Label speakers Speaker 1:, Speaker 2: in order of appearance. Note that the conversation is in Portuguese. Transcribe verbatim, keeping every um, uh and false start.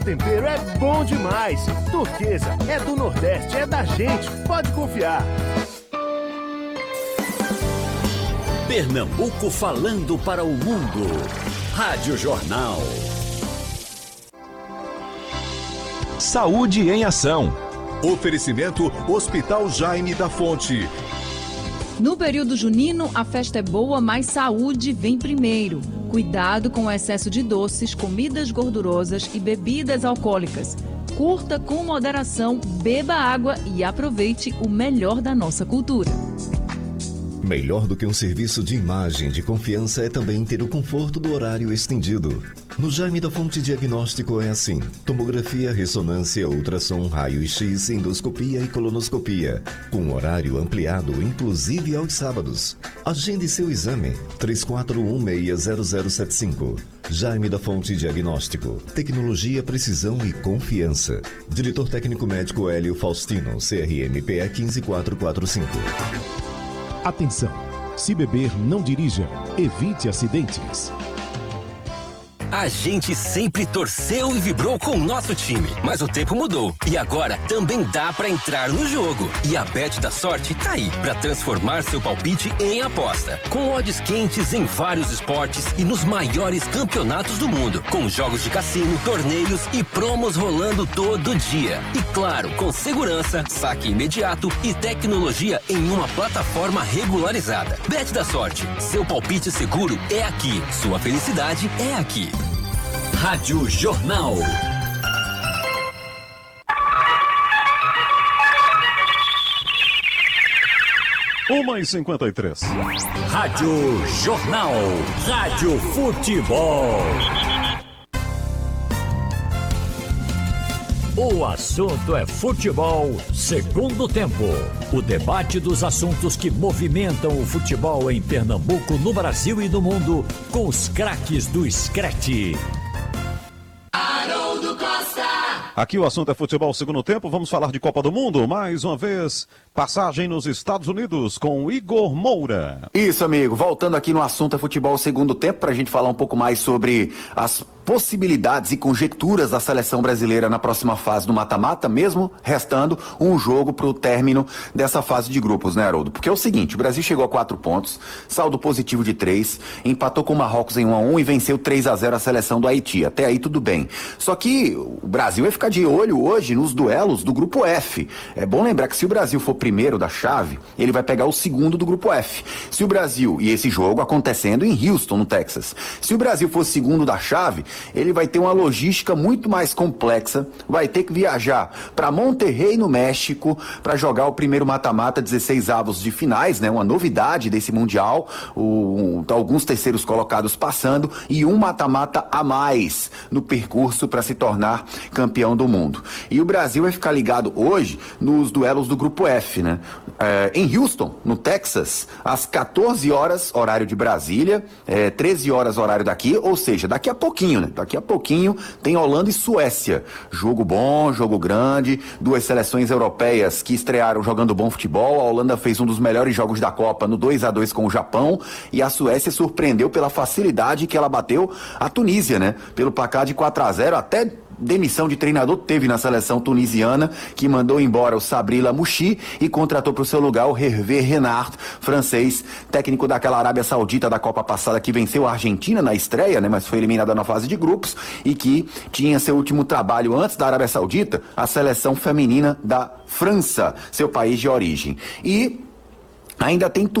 Speaker 1: Tempero é bom demais. Turquesa é do Nordeste, é da gente. Pode confiar.
Speaker 2: Pernambuco falando para o mundo. Rádio Jornal.
Speaker 3: Saúde em ação.
Speaker 4: Oferecimento Hospital Jaime da Fonte.
Speaker 5: No período junino, a festa é boa, mas saúde vem primeiro. Cuidado com o excesso de doces, comidas gordurosas e bebidas alcoólicas. Curta com moderação, beba água e aproveite o melhor da nossa cultura.
Speaker 6: Melhor do que um serviço de imagem de confiança é também ter o conforto do horário estendido. No Jaime da Fonte Diagnóstico é assim: tomografia, ressonância, ultrassom, raio-x, endoscopia e colonoscopia, com horário ampliado, inclusive aos sábados. Agende seu exame, três quatro um seis zero zero sete cinco. Jaime da Fonte Diagnóstico. Tecnologia, precisão e confiança. Diretor técnico médico Hélio Faustino, C R M P E um cinco quatro quatro cinco.
Speaker 7: Atenção! Se beber, não dirija. Evite acidentes.
Speaker 8: A gente sempre torceu e vibrou com o nosso time, mas o tempo mudou e agora também dá pra entrar no jogo. E a Bet da Sorte tá aí pra transformar seu palpite em aposta, com odds quentes em vários esportes e nos maiores campeonatos do mundo, com jogos de cassino, torneios e promos rolando todo dia. E claro, com segurança, saque imediato e tecnologia em uma plataforma regularizada. Bet da Sorte, seu palpite seguro é aqui, sua felicidade é aqui.
Speaker 2: Rádio Jornal.
Speaker 9: uma e cinquenta e três.
Speaker 2: Rádio Jornal. Rádio Futebol. O assunto é futebol, segundo tempo. O debate dos assuntos que movimentam o futebol em Pernambuco, no Brasil e no mundo, com os craques do Screte.
Speaker 10: Haroldo Costa.
Speaker 9: Aqui o assunto é futebol segundo tempo. Vamos falar de Copa do Mundo. Mais uma vez, passagem nos Estados Unidos com Igor Moura.
Speaker 11: Isso, amigo. Voltando aqui no assunto é futebol segundo tempo, para a gente falar um pouco mais sobre as possibilidades e conjecturas da seleção brasileira na próxima fase do mata-mata, mesmo restando um jogo para o término dessa fase de grupos, né, Haroldo? Porque é o seguinte, o Brasil chegou a quatro pontos, saldo positivo de três, empatou com o Marrocos em um a um e venceu três a zero a seleção do Haiti. Até aí tudo bem. Só que o Brasil vai ficar de olho hoje nos duelos do grupo F. É bom lembrar que se o Brasil for primeiro da chave, ele vai pegar o segundo do grupo F. Se o Brasil, e esse jogo acontecendo em Houston, no Texas, se o Brasil for segundo da chave, ele vai ter uma logística muito mais complexa, vai ter que viajar para Monterrey, no México, para jogar o primeiro mata-mata, dezesseis avos de finais, né? Uma novidade desse Mundial, o, alguns terceiros colocados passando e um mata-mata a mais no percurso para se tornar campeão do mundo. E o Brasil vai ficar ligado hoje nos duelos do grupo F, né? É, em Houston, no Texas, às quatorze horas, horário de Brasília, é, treze horas, horário daqui, ou seja, daqui a pouquinho, né? Daqui a pouquinho tem Holanda e Suécia. Jogo bom, jogo grande, duas seleções europeias que estrearam jogando bom futebol. A Holanda fez um dos melhores jogos da Copa no dois a dois com o Japão e a Suécia surpreendeu pela facilidade que ela bateu a Tunísia, né? Pelo placar de quatro a zero, até demissão de treinador teve na seleção tunisiana, que mandou embora o Sabri Lamouchi e contratou para o seu lugar o Hervé Renard, francês, técnico daquela Arábia Saudita da Copa passada, que venceu a Argentina na estreia, né, mas foi eliminada na fase de grupos, e que tinha seu último trabalho antes da Arábia Saudita, a seleção feminina da França, seu país de origem. E ainda tem